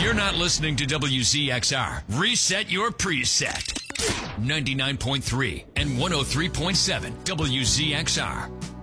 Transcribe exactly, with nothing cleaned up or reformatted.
you're not listening to W Z X R, reset your preset. ninety-nine point three and one oh three point seven W Z X R.